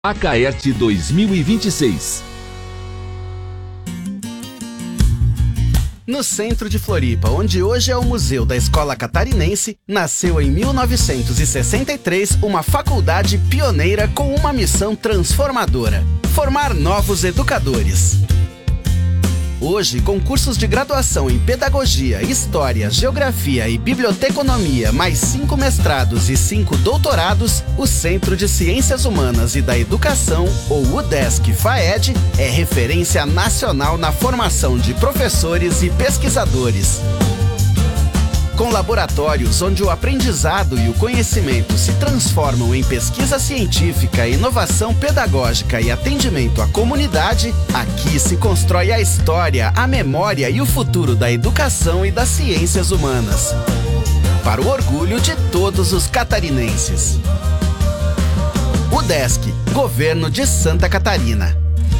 Acaerte 2026. No centro de Floripa, onde hoje é o Museu da Escola Catarinense, nasceu em 1963 uma faculdade pioneira com uma missão transformadora: formar novos educadores. Hoje, com cursos de graduação em Pedagogia, História, Geografia e Biblioteconomia, mais 5 mestrados e 5 doutorados, o Centro de Ciências Humanas e da Educação, ou UDESC-FAED, é referência nacional na formação de professores e pesquisadores. Com laboratórios onde o aprendizado e o conhecimento se transformam em pesquisa científica, inovação pedagógica e atendimento à comunidade, aqui se constrói a história, a memória e o futuro da educação e das ciências humanas. Para o orgulho de todos os catarinenses. UDESC, Governo de Santa Catarina.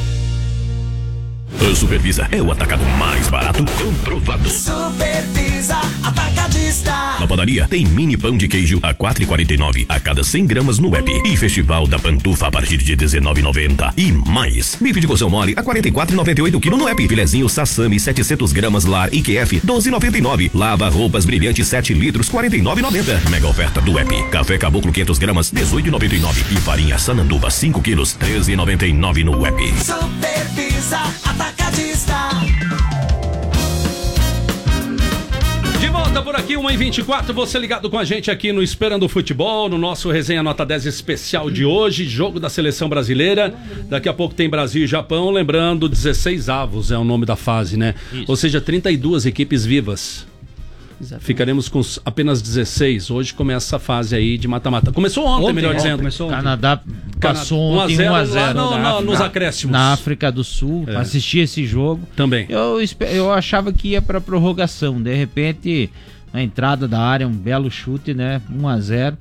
A Supervisa é o atacado mais barato comprovado. Supervisa Atacadista. Na padaria tem mini pão de queijo a R$ 4,49 a cada 100 gramas no app. E Festival da Pantufa a partir de R$ 19,90. E mais. Bife de coção mole a R$ 44,98 kg no app. Filezinho Sassami 700 gramas Lar IQF 12,99. Lava roupas brilhante 7 litros R$ 49,90. Mega oferta do app. Café Caboclo 500 gramas R$ 18,99. E farinha Sananduva 5 quilos R$ 13,99 no app. Supervisa Atacadista. De volta por aqui, 1h24, você ligado com a gente aqui no Esperando o Futebol, no nosso Resenha Nota 10 especial de hoje, jogo da seleção brasileira. Daqui a pouco tem Brasil e Japão, lembrando, 16 avos é o nome da fase, né? Isso. Ou seja, 32 equipes vivas. Exatamente. Ficaremos com apenas 16. Hoje começa a fase aí de mata-mata. Começou ontem, melhor dizendo. Começou ontem. Canadá passou ontem 1-0 nos acréscimos. Na África do Sul. Assisti esse jogo. Também. Eu achava que ia para prorrogação. De repente, na entrada da área, um belo chute, né? 1-0.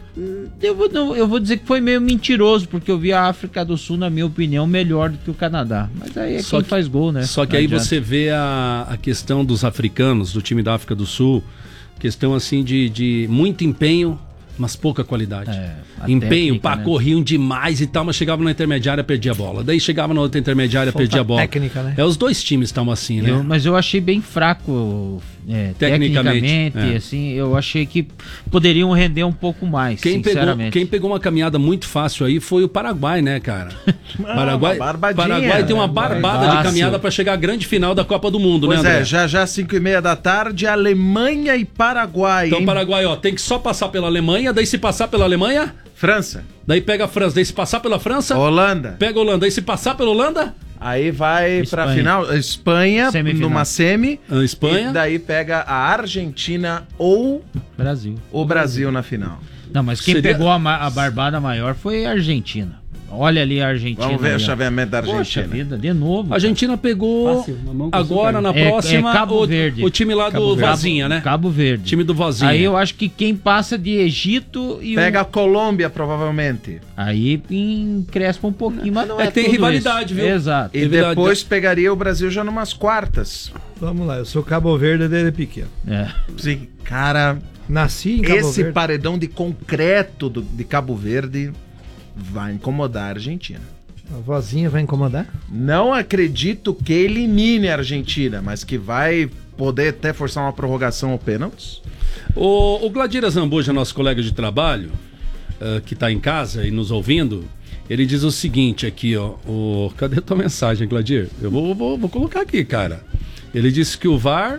Eu vou dizer que foi meio mentiroso, porque eu vi a África do Sul, na minha opinião, melhor do que o Canadá. Mas aí é quem faz gol, né? Só que aí você vê a questão dos africanos, do time da África do Sul, questão assim de muito empenho, mas pouca qualidade. Empenho, técnica, corriam demais e tal, mas chegava na intermediária, perdia a bola. Daí chegava na outra intermediária, perdia a bola. Técnica, né? Os dois times estavam assim, né? Mas eu achei bem fraco tecnicamente, assim, eu achei que poderiam render um pouco mais, sinceramente. Quem pegou uma caminhada muito fácil aí foi o Paraguai, né, cara? Paraguai tem uma barbada de caminhada para chegar à grande final da Copa do Mundo, pois né, André? já 5h30 da tarde, Alemanha e Paraguai. Então, Paraguai, tem que só passar pela Alemanha, daí se passar pela Alemanha... França. Daí pega a França, daí se passar pela França... Holanda. Pega a Holanda, daí se passar pela Holanda... Aí vai pra final, Espanha, numa semi. Espanha. E daí pega a Argentina ou Brasil na final. Não, mas quem pegou a barbada maior foi a Argentina. Olha ali a Argentina. Vamos ver o chaveamento da Argentina. Poxa vida, de novo. A Argentina pegou agora na próxima Cabo Verde. O time lá do Vozinha, né? Cabo Verde. Time do Vozinha. Aí eu acho que quem passa de Egito e pega a Colômbia, provavelmente. Aí encrespa um pouquinho, mas não é tem rivalidade, isso. Viu? Exato. E depois pegaria o Brasil já numas quartas. Vamos lá, eu sou Cabo Verde desde pequeno. Sim, cara, nasci em Cabo Verde. Esse paredão de concreto de Cabo Verde vai incomodar a Argentina. A Vozinha vai incomodar? Não acredito que elimine a Argentina, mas que vai poder até forçar uma prorrogação ou pênaltis. O Gladira Zambuja, nosso colega de trabalho, que está em casa e nos ouvindo, ele diz o seguinte aqui, ó. Cadê a tua mensagem, Gladir? Eu vou colocar aqui, cara. Ele disse que o VAR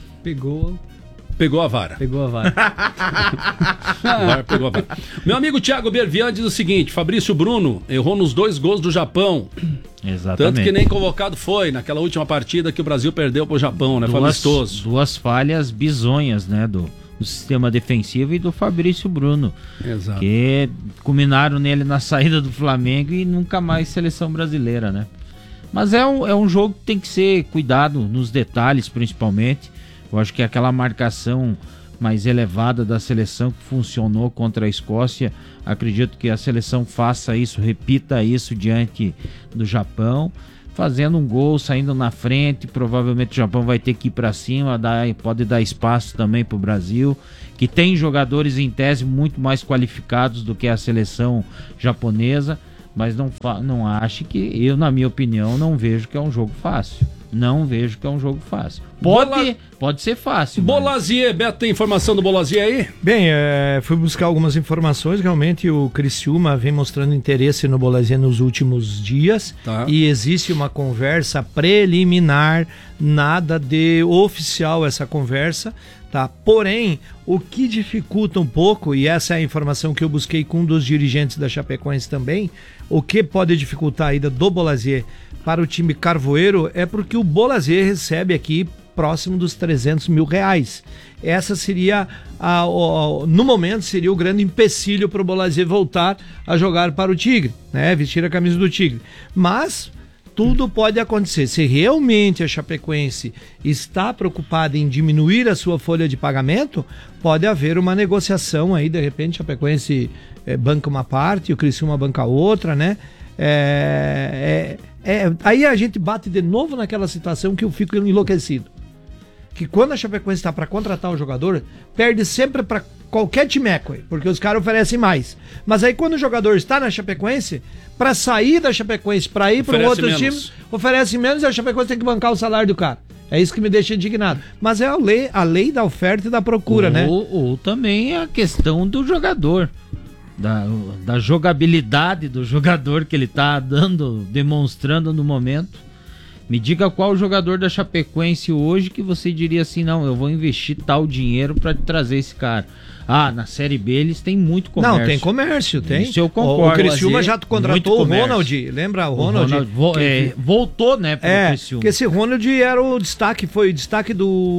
pegou a vara. Pegou a vara. O VAR pegou a vara. Meu amigo Thiago Bervian diz o seguinte: Fabrício Bruno errou nos 2 gols do Japão. Exatamente. Tanto que nem convocado foi naquela última partida que o Brasil perdeu pro Japão, né? Foi amistoso. 2 falhas bizonhas, né? Do sistema defensivo e do Fabrício Bruno. Exato. Que culminaram nele na saída do Flamengo e nunca mais seleção brasileira, né? Mas é um jogo que tem que ser cuidado nos detalhes, principalmente. Eu acho que aquela marcação mais elevada da seleção que funcionou contra a Escócia, acredito que a seleção faça isso, repita isso diante do Japão, fazendo um gol, saindo na frente. Provavelmente o Japão vai ter que ir para cima, pode dar espaço também para o Brasil, que tem jogadores em tese muito mais qualificados do que a seleção japonesa, Mas não ache que eu, na minha opinião, não vejo que é um jogo fácil. Não vejo que é um jogo fácil. Pode ser fácil. Bolazier, Beto, tem informação do Bolazier aí? Bem, fui buscar algumas informações. Realmente o Criciúma vem mostrando interesse no Bolazier nos últimos dias. Tá. E existe uma conversa preliminar, nada de oficial essa conversa. Tá? Porém, o que dificulta um pouco, e essa é a informação que eu busquei com um dos dirigentes da Chapecoense também, o que pode dificultar a ida do Bolazier para o time carvoeiro é porque o Bolazier recebe aqui próximo dos 300 mil reais. Essa seria, no momento, seria o grande empecilho para o Bolazier voltar a jogar para o Tigre, né? Vestir a camisa do Tigre. Mas tudo pode acontecer. Se realmente a Chapecoense está preocupada em diminuir a sua folha de pagamento, pode haver uma negociação aí, de repente a Chapecoense banca uma parte, o Criciúma banca outra, né? Aí a gente bate de novo naquela situação que eu fico enlouquecido. Que quando a Chapecoense está para contratar o jogador, perde sempre para qualquer timeco, porque os caras oferecem mais. Mas aí quando o jogador está na Chapecoense, para sair da Chapecoense, para ir para um outro time, oferece menos e a Chapecoense tem que bancar o salário do cara. É isso que me deixa indignado. Mas é a lei da oferta e da procura, né? Ou também a questão do jogador. Da jogabilidade do jogador que ele tá demonstrando no momento. Me diga qual jogador da Chapecoense hoje que você diria assim, não, eu vou investir tal dinheiro para trazer esse cara. Na Série B eles têm muito comércio. Não, tem comércio, tem. Isso eu concordo. O Criciúma já contratou o Ronald, lembra o Ronald? Voltou, né, pro Criciúma. Porque esse Ronald era o destaque, foi o destaque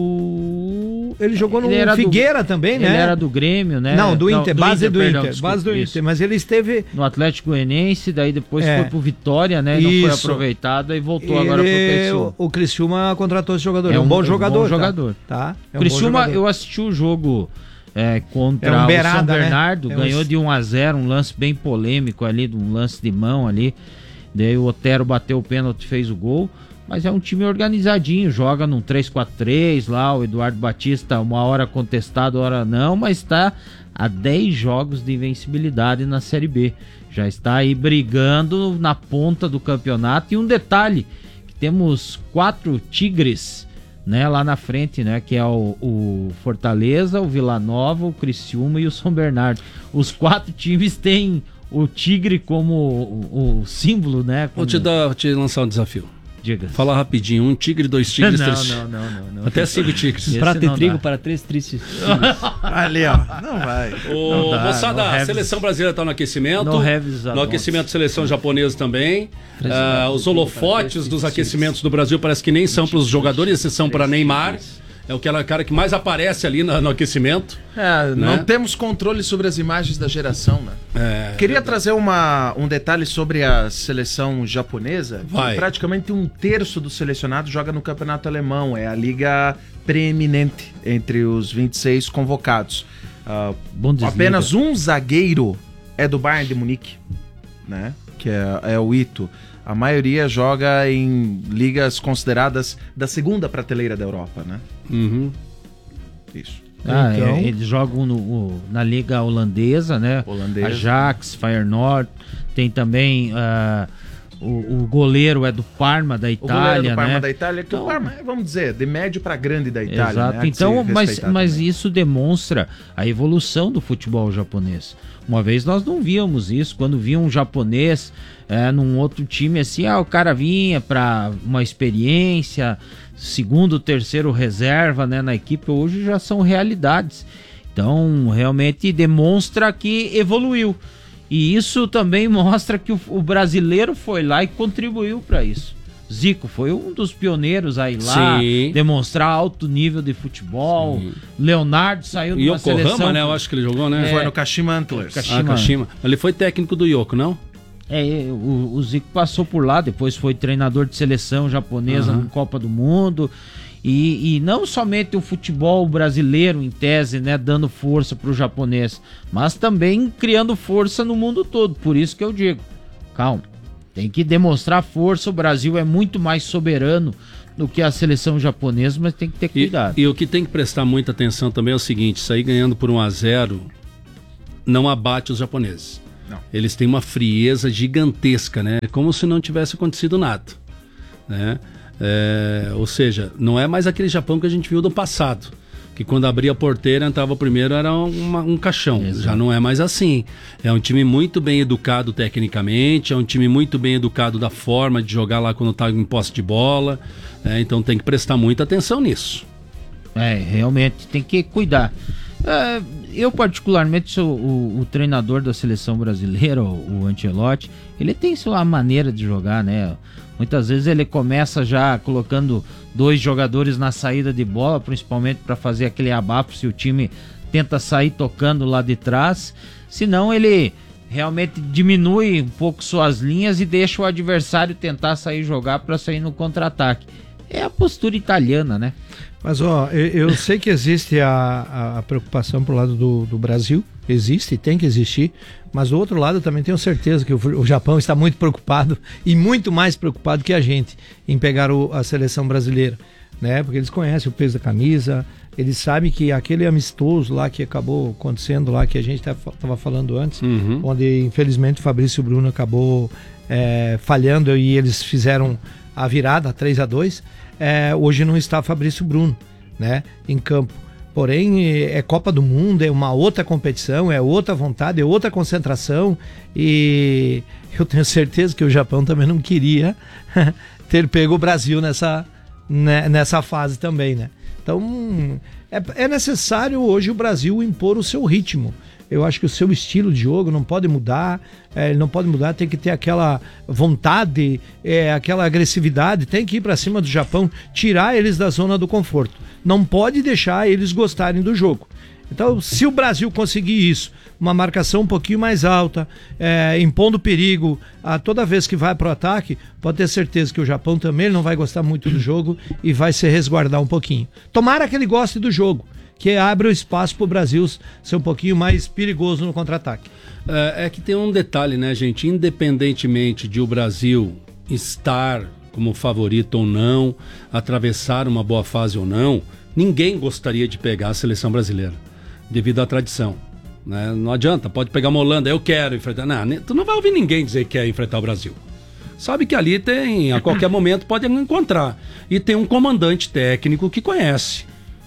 do... Ele jogou no Figueira também, né? Ele era do Grêmio, né? Não, do Inter, base do Inter. Desculpa, base do Inter, mas ele esteve... No Atlético Goianiense, daí depois foi pro Vitória, né? Não foi aproveitado e voltou agora pro Criciúma. O Criciúma contratou esse jogador. É um bom jogador. Tá? O Criciúma, eu assisti o jogo... contra o São Bernardo, né? Ganhou de 1-0, um lance bem polêmico ali, um lance de mão ali, daí o Otero bateu o pênalti e fez o gol, mas é um time organizadinho, joga num 3-4-3 lá, o Eduardo Batista uma hora contestado, hora não, mas está a 10 jogos de invencibilidade na Série B, já está aí brigando na ponta do campeonato. E um detalhe, que temos 4 Tigres, né, lá na frente, né, que é o Fortaleza, o Vila Nova, o Criciúma e o São Bernardo. Os 4 times têm o tigre como o símbolo, né? Vou te lançar um desafio. Diga. Fala rapidinho, 1 tigre, 2 tigres, 3... Não. Até 5 tigres. Prato e trigo para 3 tristes. Ali, ó. Não vai. Moçada, a seleção brasileira está no aquecimento. No aquecimento da seleção japonesa também. Os holofotes dos aquecimentos do Brasil parece que nem são para os jogadores, exceção para Neymar. É o cara que mais aparece ali no aquecimento. Não temos controle sobre as imagens da geração, né? Queria trazer um detalhe sobre a seleção japonesa. Praticamente 1/3 do selecionado joga no campeonato alemão. É a liga preeminente entre os 26 convocados. Apenas um zagueiro é do Bayern de Munique, né? Que é o Ito. A maioria joga em ligas consideradas da segunda prateleira da Europa, né? Uhum. Isso. Então... eles jogam na liga holandesa, né? Ajax, Feyenoord. Tem também o goleiro é do Parma, da Itália, o goleiro do Parma, né? Da Itália, que o Parma, vamos dizer, de médio para grande da Itália. Exato. Né? Então, mas isso demonstra a evolução do futebol japonês. Uma vez nós não víamos isso, quando via um japonês num outro time assim, o cara vinha para uma experiência, segundo, terceiro reserva, né, na equipe. Hoje já são realidades. Então, realmente demonstra que evoluiu. E isso também mostra que o brasileiro foi lá e contribuiu para isso. Zico foi um dos pioneiros a ir lá, demonstrar alto nível de futebol. Sim. Leonardo saiu de uma seleção... né? Eu acho que ele jogou, né? Foi no Kashima Antlers. Kashima. Ele foi técnico do Yoko, não? O Zico passou por lá, depois foi treinador de seleção japonesa na Copa do Mundo. E não somente o futebol brasileiro, em tese, né, dando força para o japonês, mas também criando força no mundo todo. Por isso que eu digo, calma, tem que demonstrar força. O Brasil é muito mais soberano do que a seleção japonesa, mas tem que ter cuidado. E o que tem que prestar muita atenção também é o seguinte: sair ganhando por 1-0 não abate os japoneses. Não. Eles têm uma frieza gigantesca, né? Como se não tivesse acontecido nada, né? Ou seja, não é mais aquele Japão que a gente viu do passado, que quando abria a porteira, entrava o primeiro, era um caixão. Exato. Já não é mais assim. É um time muito bem educado tecnicamente, é um time muito bem educado da forma de jogar lá quando está em posse de bola, então tem que prestar muita atenção nisso. Realmente tem que cuidar. Eu particularmente sou o treinador da seleção brasileira, o Ancelotti. Ele tem sua maneira de jogar, né? Muitas vezes ele começa já colocando 2 jogadores na saída de bola, principalmente para fazer aquele abafo se o time tenta sair tocando lá de trás. Senão ele realmente diminui um pouco suas linhas e deixa o adversário tentar sair jogar para sair no contra-ataque. É a postura italiana, né? Mas eu sei que existe a preocupação pro lado do Brasil, existe, tem que existir, mas do outro lado eu também tenho certeza que o Japão está muito preocupado e muito mais preocupado que a gente em pegar a seleção brasileira, né? Porque eles conhecem o peso da camisa, eles sabem que aquele amistoso lá que acabou acontecendo lá, que a gente estava falando antes, onde infelizmente o Fabrício Bruno acabou falhando e eles fizeram a virada 3-2, hoje não está Fabrício Bruno, né, em campo. Porém, é Copa do Mundo, é uma outra competição, é outra vontade, é outra concentração, e eu tenho certeza que o Japão também não queria ter pego o Brasil nessa fase também, né? Então, é necessário hoje o Brasil impor o seu ritmo. Eu acho que o seu estilo de jogo não pode mudar, ele não pode mudar, tem que ter aquela vontade, aquela agressividade, tem que ir para cima do Japão, tirar eles da zona do conforto. Não pode deixar eles gostarem do jogo. Então, se o Brasil conseguir isso, uma marcação um pouquinho mais alta, impondo perigo toda vez que vai para o ataque, pode ter certeza que o Japão também não vai gostar muito do jogo e vai se resguardar um pouquinho. Tomara que ele goste do jogo, que abre o espaço para o Brasil ser um pouquinho mais perigoso no contra-ataque. É que tem um detalhe, né, gente? Independentemente de o Brasil estar como favorito ou não, atravessar uma boa fase ou não, ninguém gostaria de pegar a seleção brasileira, devido à tradição, né? Não adianta, pode pegar uma Holanda, eu quero enfrentar. Não, tu não vai ouvir ninguém dizer que quer enfrentar o Brasil. Sabe que ali tem, a qualquer momento pode encontrar. E tem um comandante técnico que conhece.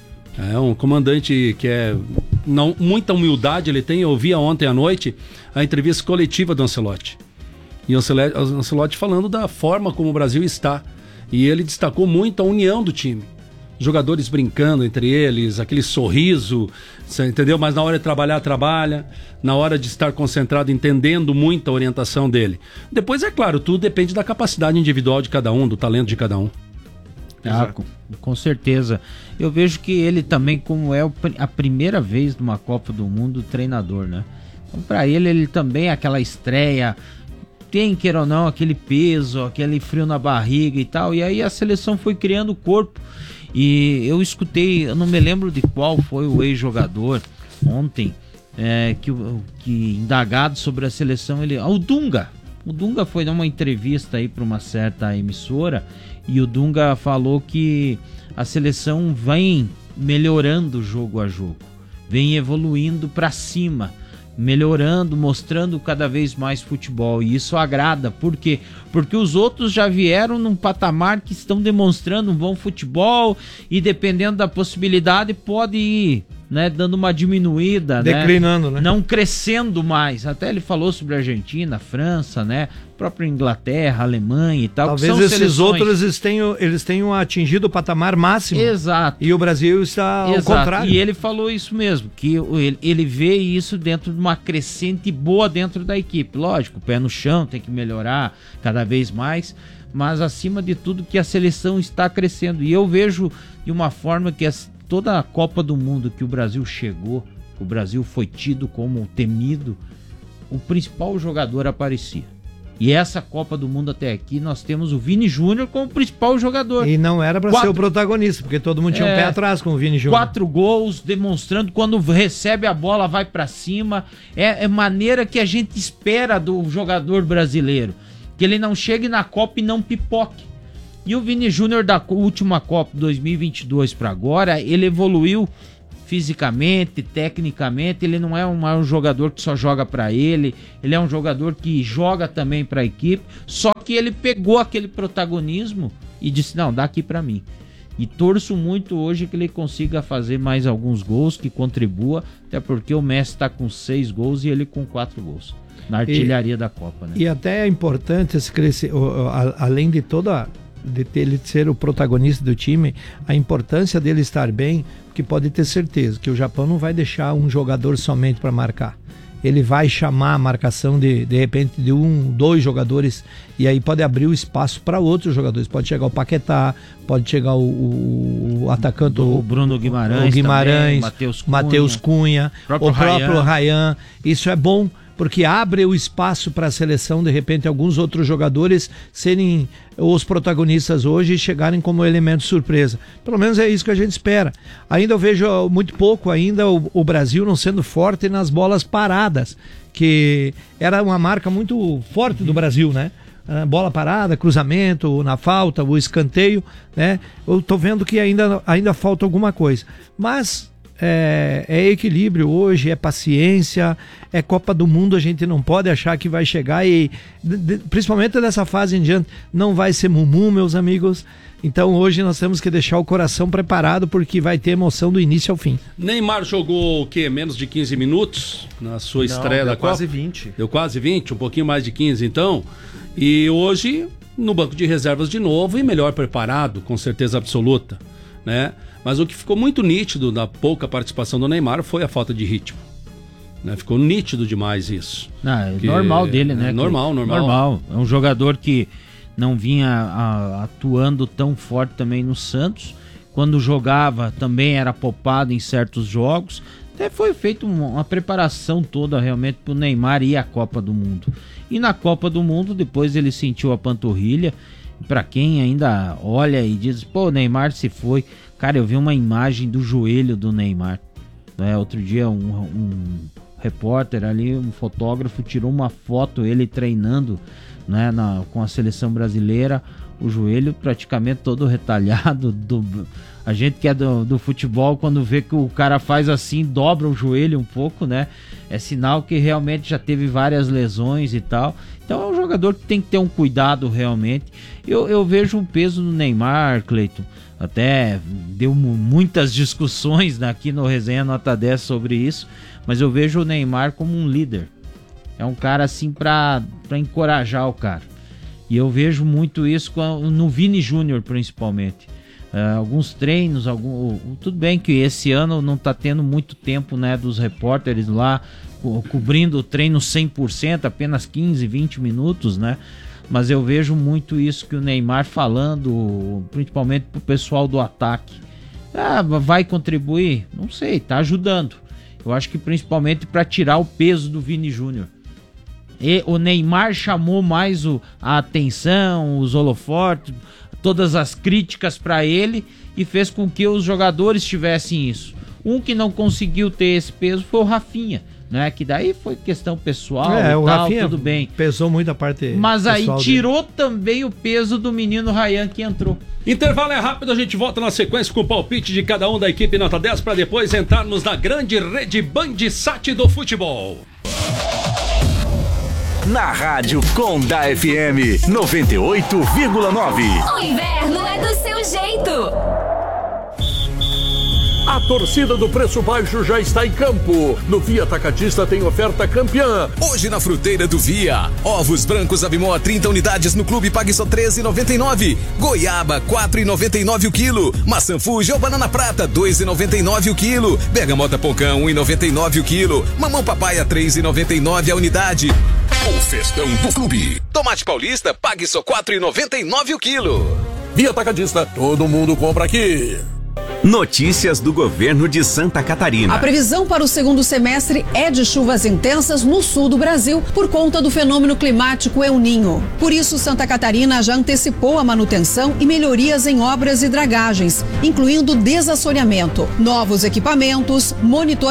Um comandante que muita humildade ele tem. Eu ouvi ontem à noite a entrevista coletiva do Ancelotti. E o Ancelotti falando da forma como o Brasil está. E ele destacou muito a união do time. Jogadores brincando entre eles, aquele sorriso, você entendeu? Mas na hora de trabalhar, trabalha. Na hora de estar concentrado, entendendo muito a orientação dele. Depois, é claro, tudo depende da capacidade individual de cada um, do talento de cada um. Com certeza. Eu vejo que ele também, como é a primeira vez numa Copa do Mundo, treinador, né? Então, para ele também, aquela estreia, tem, queira ou não, aquele peso, aquele frio na barriga e tal. E aí a seleção foi criando o corpo. E eu escutei, eu não me lembro de qual foi o ex-jogador ontem, que indagado sobre a seleção, o Dunga. O Dunga foi dar uma entrevista aí para uma certa emissora e o Dunga falou que a seleção vem melhorando jogo a jogo, vem evoluindo para cima, melhorando, mostrando cada vez mais futebol, e isso agrada. Por quê? Porque os outros já vieram num patamar que estão demonstrando um bom futebol e, dependendo da possibilidade, pode ir, né, dando uma diminuída, declinando, né? Não crescendo mais. Até ele falou sobre a Argentina, França, né, própria Inglaterra, Alemanha e tal. Talvez esses outros eles tenham atingido o patamar máximo. Exato. E o Brasil está ao contrário. E ele falou isso mesmo, que ele vê isso dentro de uma crescente boa dentro da equipe. Lógico, o pé no chão, tem que melhorar cada vez mais, mas acima de tudo que a seleção está crescendo. E eu vejo de uma forma que toda a Copa do Mundo que o Brasil chegou, o Brasil foi tido como temido, o principal jogador aparecia. E essa Copa do Mundo até aqui, nós temos o Vini Júnior como principal jogador. E não era para ser o protagonista, porque todo mundo tinha um pé atrás com o Vini Júnior. 4 gols, demonstrando quando recebe a bola, vai para cima. É maneira que a gente espera do jogador brasileiro. Que ele não chegue na Copa e não pipoque. E o Vini Júnior da última Copa 2022 para agora, ele evoluiu fisicamente, tecnicamente, ele não é um jogador que só joga para ele é um jogador que joga também para a equipe, só que ele pegou aquele protagonismo e disse, não, dá aqui para mim. E torço muito hoje que ele consiga fazer mais alguns gols, que contribua, até porque o Messi está com 6 gols e ele com 4 gols na artilharia da Copa, né? E até é importante esse além de ele ser o protagonista do time, a importância dele estar bem, porque pode ter certeza que o Japão não vai deixar um jogador somente para marcar. Ele vai chamar a marcação de repente de 2 jogadores, e aí pode abrir o espaço para outros jogadores. Pode chegar o Paquetá, pode chegar o atacante, o Bruno Guimarães, Matheus Cunha, o próprio Ryan. Isso é bom, porque abre o espaço para a seleção, de repente, alguns outros jogadores serem os protagonistas hoje e chegarem como elemento surpresa. Pelo menos é isso que a gente espera. Ainda eu vejo muito pouco ainda o Brasil não sendo forte nas bolas paradas, que era uma marca muito forte do Brasil, né? Bola parada, cruzamento, na falta, o escanteio, né? Eu tô vendo que ainda falta alguma coisa. Mas é equilíbrio hoje, é paciência, é Copa do Mundo, a gente não pode achar que vai chegar e, principalmente dessa fase em diante, não vai ser mumu, meus amigos. Então hoje nós temos que deixar o coração preparado, porque vai ter emoção do início ao fim. Neymar jogou o quê? Menos de 15 minutos na sua estreia da Copa? Quase 20. Deu quase 20, um pouquinho mais de 15 então. E hoje no banco de reservas de novo e melhor preparado, com certeza absoluta, né? Mas o que ficou muito nítido na pouca participação do Neymar foi a falta de ritmo, né? Ficou nítido demais isso. Normal dele, né? Normal. É um jogador que não vinha atuando tão forte também no Santos. Quando jogava também era poupado em certos jogos. Até foi feita uma preparação toda realmente para o Neymar ir à Copa do Mundo. E na Copa do Mundo depois ele sentiu a panturrilha. Para quem ainda olha e diz, pô, o Neymar se foi. Cara, eu vi uma imagem do joelho do Neymar. Outro dia um repórter ali, um fotógrafo, tirou uma foto, ele treinando, né, com a seleção brasileira, o joelho praticamente todo retalhado. A gente que é do futebol, quando vê que o cara faz assim, dobra o joelho um pouco, né? É sinal que realmente já teve várias lesões e tal. Então é um jogador que tem que ter um cuidado realmente. Eu vejo um peso no Neymar, Cleiton. Até deu muitas discussões aqui no Resenha Nota 10 sobre isso, mas eu vejo o Neymar como um líder. É um cara assim pra encorajar o cara. E eu vejo muito isso no Vini Júnior principalmente. Alguns treinos, tudo bem que esse ano não tá tendo muito tempo, né, dos repórteres lá cobrindo o treino 100%, apenas 15, 20 minutos, né? Mas eu vejo muito isso que o Neymar falando, principalmente pro pessoal do ataque. Vai contribuir? Não sei, tá ajudando. Eu acho que principalmente para tirar o peso do Vini Júnior. E o Neymar chamou mais a atenção, os holofotes, todas as críticas para ele, e fez com que os jogadores tivessem isso. Um que não conseguiu ter esse peso foi o Rafinha, né? Que daí foi questão pessoal e o tal, Rafinha tudo bem. Pesou muito a parte. Mas aí tirou também o peso do menino Ryan que entrou. Intervalo é rápido, a gente volta na sequência com o palpite de cada um da equipe Nota 10 para depois entrarmos na grande rede Bandsat do futebol. Na Rádio Conda FM 98,9. O inverno é do seu jeito. A torcida do Preço Baixo já está em campo. No Via Atacadista tem oferta campeã. Hoje na fruteira do Via, ovos brancos Abimó 30 unidades no clube, pague só R$13,99. Goiaba 4,99 o quilo. Maçã Fuji ou banana prata 2,99 o quilo. Bergamota Pocã 1,99 o quilo. Mamão papaya 3,99 a unidade. O festão do clube. Tomate paulista, pague só R$4,99 o quilo. Via Atacadista, todo mundo compra aqui. Notícias do governo de Santa Catarina. A previsão para o segundo semestre é de chuvas intensas no sul do Brasil por conta do fenômeno climático El Niño. Por isso, Santa Catarina já antecipou a manutenção e melhorias em obras e dragagens, incluindo desassoreamento, novos equipamentos, monitoramento